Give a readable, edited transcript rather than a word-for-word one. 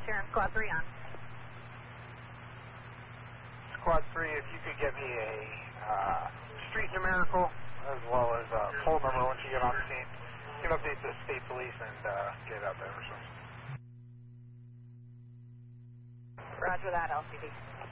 Sharon, Squad 3 on. Squad 3, if you could get me a street numerical as well as a pole number once you get on the scene. You can update the state police and get it out there. Roger that, LCD.